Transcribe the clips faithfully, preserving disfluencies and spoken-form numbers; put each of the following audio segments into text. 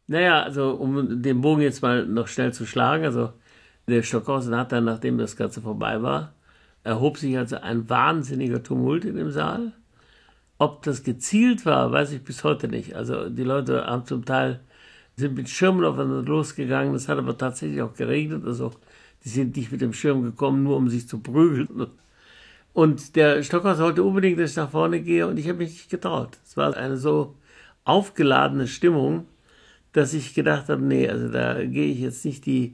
Naja, also um den Bogen jetzt mal noch schnell zu schlagen, also der Stockhausen hat dann, nachdem das Ganze vorbei war, erhob sich also ein wahnsinniger Tumult in dem Saal. Ob das gezielt war, weiß ich bis heute nicht. Also die Leute haben zum Teil, sind mit Schirmen aufeinander losgegangen, es hat aber tatsächlich auch geregnet, also die sind nicht mit dem Schirm gekommen, nur um sich zu prügeln. Und der Stockhausen wollte unbedingt, dass ich nach vorne gehe und ich habe mich nicht getraut. Es war eine so aufgeladene Stimmung, dass ich gedacht habe, nee, also da gehe ich jetzt nicht die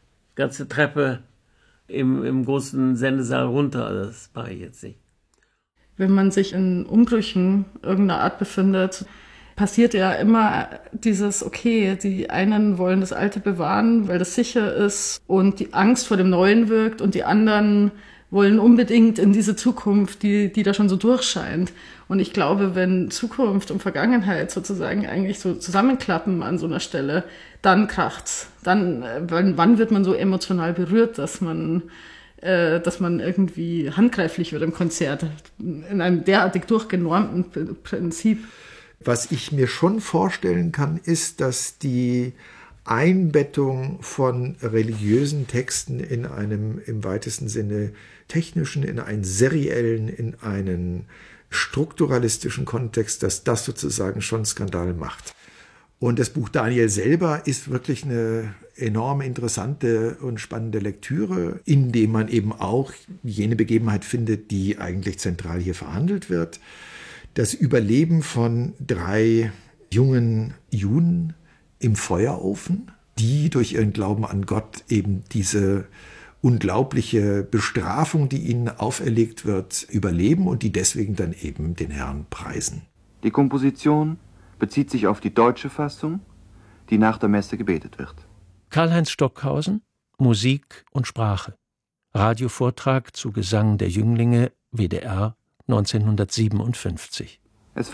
ganze Treppe im, im großen Sendesaal runter. Das mache ich jetzt nicht. Wenn man sich in Umbrüchen irgendeiner Art befindet, passiert ja immer dieses, okay, die einen wollen das Alte bewahren, weil das sicher ist und die Angst vor dem Neuen wirkt und die anderen wollen unbedingt in diese Zukunft, die, die da schon so durchscheint. Und ich glaube, wenn Zukunft und Vergangenheit sozusagen eigentlich so zusammenklappen an so einer Stelle, dann kracht's. Dann, wann, wann wird man so emotional berührt, dass man, äh, dass man irgendwie handgreiflich wird im Konzert, in einem derartig durchgenormten Prinzip. Was ich mir schon vorstellen kann, ist, dass die Einbettung von religiösen Texten in einem im weitesten Sinne technischen, in einen seriellen, in einen strukturalistischen Kontext, dass das sozusagen schon Skandal macht. Und das Buch Daniel selber ist wirklich eine enorm interessante und spannende Lektüre, in dem man eben auch jene Begebenheit findet, die eigentlich zentral hier verhandelt wird. Das Überleben von drei jungen Juden im Feuerofen, die durch ihren Glauben an Gott eben diese unglaubliche Bestrafung, die ihnen auferlegt wird, überleben und die deswegen dann eben den Herrn preisen. Die Komposition bezieht sich auf die deutsche Fassung, die nach der Messe gebetet wird. Karl-Heinz Stockhausen, Musik und Sprache. Radiovortrag zu Gesang der Jünglinge, W D R neunzehnhundertsiebenundfünfzig.